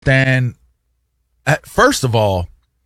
then first of all,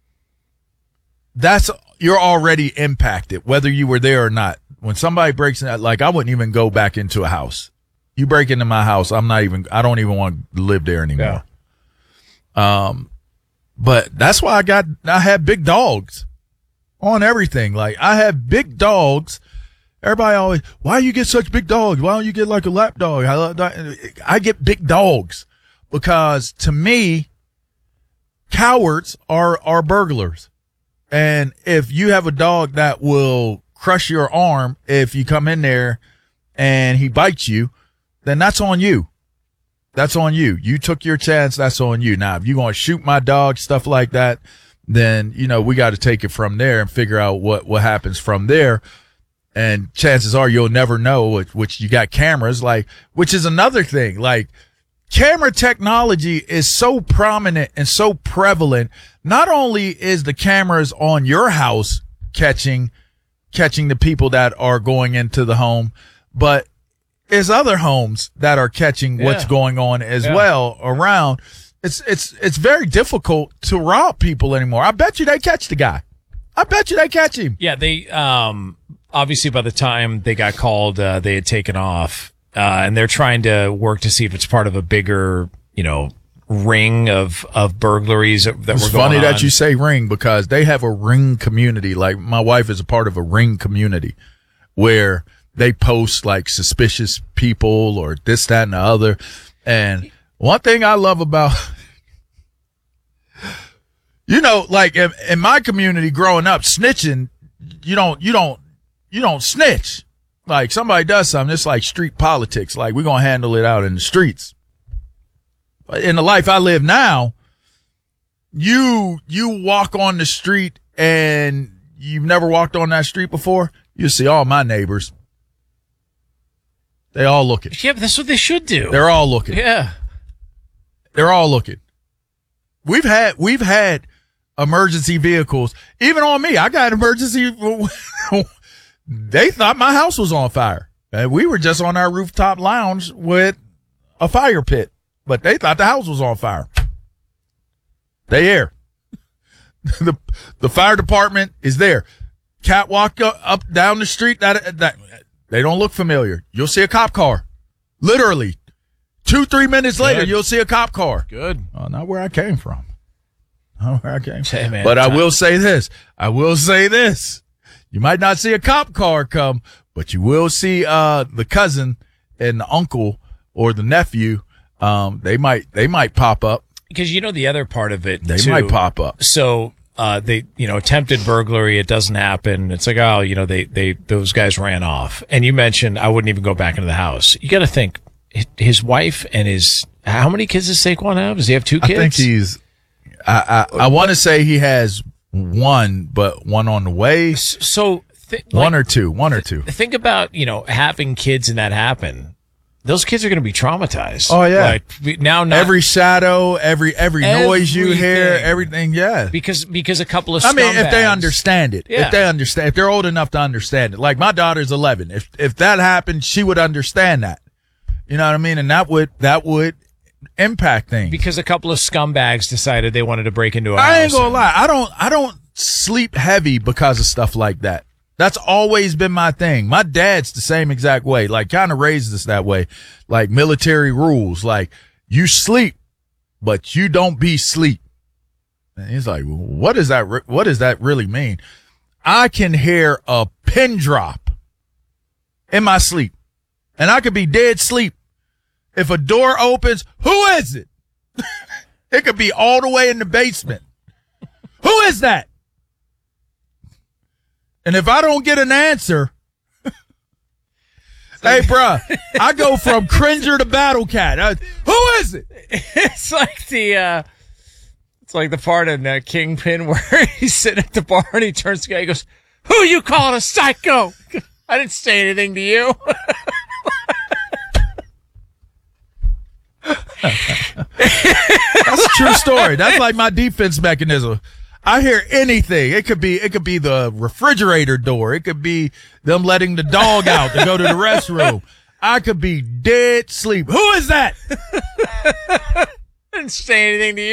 you're already impacted, whether you were there or not. When somebody breaks in, like, I wouldn't even go back into a house. You break into my house, I don't even want to live there anymore. Yeah. But that's why I had big dogs on everything. Like, I have big dogs. Everybody always, why you get such big dogs? Why don't you get like a lap dog? I get big dogs because, to me, cowards are burglars. And if you have a dog that will crush your arm if you come in there and he bites you, then that's on you. That's on you. You took your chance. That's on you. Now, if you're going to shoot my dog, stuff like that, then, we got to take it from there and figure out what happens from there. And chances are you'll never know, which you got cameras, which is another thing. Like, camera technology is so prominent and so prevalent. Not only is the cameras on your house catching the people that are going into the home, but there's other homes that are catching what's going on as well around. It's very difficult to rob people anymore. I bet you they catch the guy. I bet you they catch him. Yeah, they obviously by the time they got called, they had taken off, and they're trying to work to see if it's part of a bigger, ring of burglaries that were going on. It's funny that you say ring, because they have a ring community. Like, my wife is a part of a ring community where they post like suspicious people or this, that, and the other. And one thing I love about, like in my community growing up, snitching, you don't snitch. Like, somebody does something, it's like street politics. Like, we're going to handle it out in the streets. But in the life I live now, you walk on the street and you've never walked on that street before, you see all my neighbors. They all looking. Yeah, but that's what they should do. They're all looking. Yeah. They're all looking. We've had emergency vehicles. Even on me, I got emergency. They thought my house was on fire. And we were just on our rooftop lounge with a fire pit, but they thought the house was on fire. They there. The fire department is there. Catwalk up down the street. That they don't look familiar. You'll see a cop car. Literally 2-3 minutes later, you'll see a cop car. Good. Oh, not where I came from. Not where I came from. Hey, man, but I will say this. You might not see a cop car come, but you will see the cousin and the uncle or the nephew. They might pop up. Because the other part of it, they too, might pop up. So they attempted burglary, it doesn't happen. It's like, those guys ran off. And you mentioned I wouldn't even go back into the house. You got to think, his wife and how many kids does Saquon have? Does he have 2 kids? I think I want to say he has one, but one on the way. So one or two. Think about, having kids and that happen. Those kids are going to be traumatized. Oh yeah. Like, now, every shadow, every noise you hear, everything. Yeah. Because a couple of scumbags. I mean, if they understand it, yeah. if they're old enough to understand it. Like, my daughter's 11. If that happened, she would understand that. You know what I mean? And that would impact things. Because a couple of scumbags decided they wanted to break into a house. I ain't gonna lie. I don't sleep heavy because of stuff like that. That's always been my thing. My dad's the same exact way. Like, kind of raised us that way. Like, military rules. Like, you sleep, but you don't be sleep. And he's like, what does that really mean? I can hear a pin drop in my sleep, and I could be dead sleep. If a door opens, who is it? It could be all the way in the basement. Who is that? And if I don't get an answer, hey, bruh, I go from Cringer to Battle Cat. Who is it? It's like the part in Kingpin where he's sitting at the bar and he turns to the guy, he goes, "Who you calling a psycho? I didn't say anything to you." That's a true story. That's like my defense mechanism. I hear anything. It could be the refrigerator door. It could be them letting the dog out to go to the restroom. I could be dead sleep. Who is that? Didn't say anything to you.